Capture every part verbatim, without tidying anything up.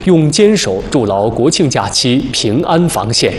用坚守筑牢国庆假期平安防线。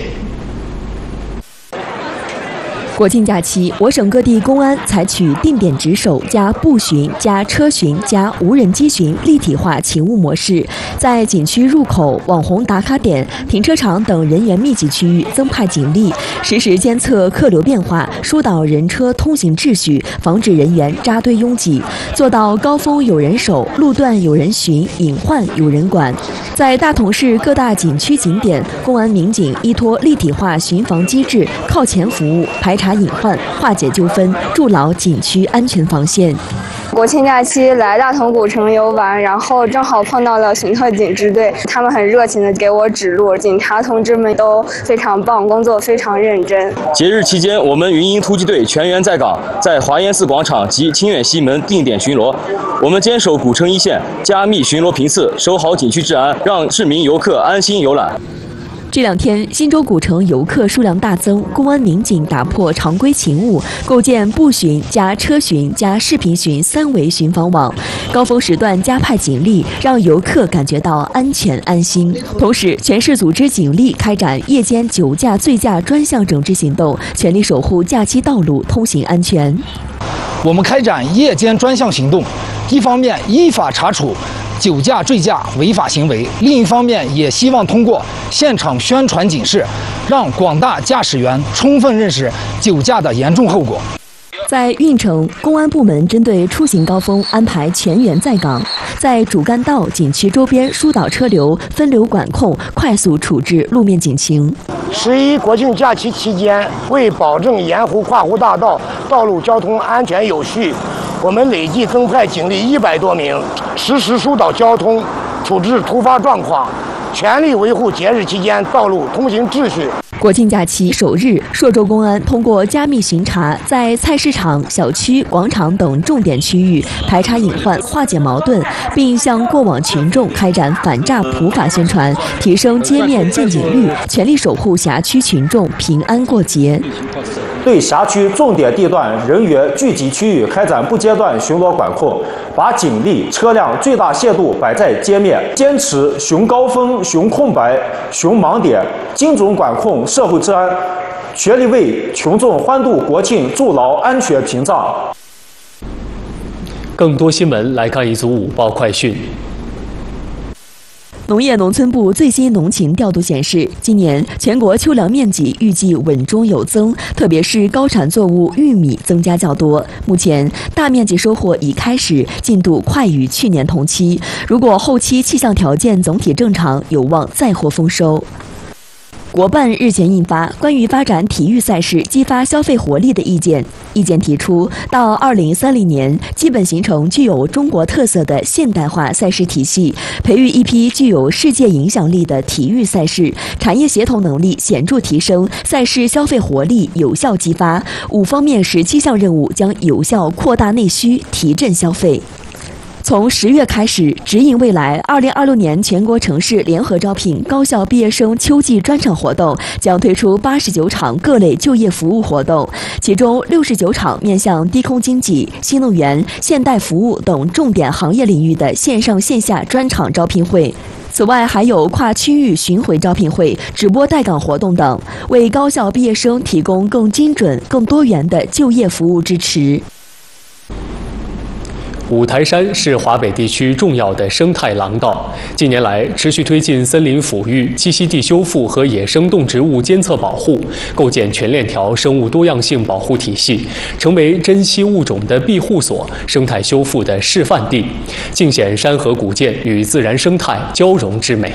国庆假期，我省各地公安采取定点值守加步巡加车巡加无人机巡立体化勤务模式，在景区入口、网红打卡点、停车场等人员密集区域增派警力，实时监测客流变化，疏导人车通行秩序，防止人员扎堆拥挤，做到高峰有人守，路段有人巡，隐患有人管。在大同市各大景区景点，公安民警依托立体化巡防机制，靠前服务，排查隐患，化解纠纷，筑牢景区安全防线。 国庆假期来大同古城游玩，然后正好碰到了巡特警支队，他们很热情的给我指路，警察同志们都非常棒，工作非常认真。 节日期间，我们云鹰突击队全员在岗，在华严寺广场及清远西门定点巡逻。我们坚守古城一线，加密巡逻频次，守好景区治安，让市民游客安心游览。 这两天，新洲古城游客数量大增，公安民警打破常规勤务，构建步巡加车巡加视频巡三维巡防网，高峰时段加派警力，让游客感觉到安全安心。同时，全市组织警力开展夜间酒驾醉驾专项整治行动，全力守护假期道路通行安全。 我们开展夜间专项行动，一方面依法查处酒驾、醉驾违法行为，另一方面也希望通过现场宣传警示，让广大驾驶员充分认识酒驾的严重后果。 在运城，公安部门针对出行高峰安排全员在岗，在主干道、景区周边疏导车流、分流管控，快速处置路面警情。 十一国庆假期期间，为保证沿湖跨湖大道道路交通安全有序，我们累计增派警力一百多名，实时疏导交通，处置突发状况，全力维护节日期间道路通行秩序。 国庆假期首日，朔州公安通过加密巡查，在菜市场、小区、广场等重点区域排查隐患，化解矛盾，并向过往群众开展反诈普法宣传，提升街面见警率，全力守护辖区群众平安过节。 对辖区重点地段人员聚集区域开展不间断巡逻管控，把警力、车辆最大限度摆在街面，坚持巡高峰、巡空白、巡盲点，精准管控社会治安，全力为群众欢度国庆筑牢安全屏障。 更多新闻来看一组午报快讯。 农业农村部最新农情调度显示，今年全国秋粮面积预计稳中有增，特别是高产作物玉米增加较多。目前大面积收获已开始，进度快于去年同期。如果后期气象条件总体正常，有望再获丰收。国办日前印发《关于发展体育赛事激发消费活力的意见》，意见提出，到二零三零年，基本形成具有中国特色的现代化赛事体系，培育一批具有世界影响力的体育赛事，产业协同能力显著提升，赛事消费活力有效激发。五方面十七项任务将有效扩大内需，提振消费。从十月开始，指引未来二零二六年全国城市联合招聘高校毕业生秋季专场活动，将推出八十九场各类就业服务活动，其中六十九场面向低空经济、新能源、现代服务等重点行业领域的线上线下专场招聘会。此外，还有跨区域巡回招聘会、直播带岗活动等，为高校毕业生提供更精准、更多元的就业服务支持。 五台山是华北地区重要的生态廊道，近年来持续推进森林抚育、栖息地修复和野生动植物监测保护，构建全链条生物多样性保护体系，成为珍稀物种的庇护所、生态修复的示范地，尽显山河古建与自然生态交融之美。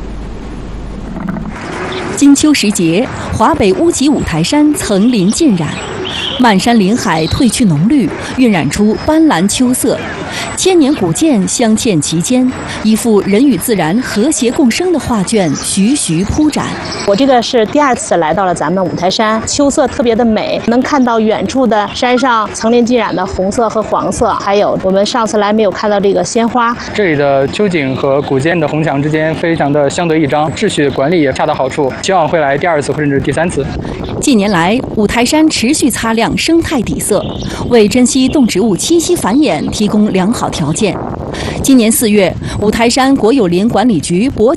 金秋时节，华北乌脊五台山层林尽染，漫山林海褪去浓绿，晕染出斑斓秋色。千年古建镶嵌其间，一幅人与自然和谐共生的画卷徐徐铺展。 我这个是第二次来到了咱们五台山，秋色特别的美，能看到远处的山上层林尽染的红色和黄色，还有我们上次来没有看到这个鲜花。 这里的秋景和古建的红墙之间非常的相得益彰，秩序管理也恰到好处，希望会来第二次或者是第三次。 近年来，五台山持续擦亮样生态底色，为珍稀动植物栖息繁衍提供良好条件。今年四月，五台山国有林管理局国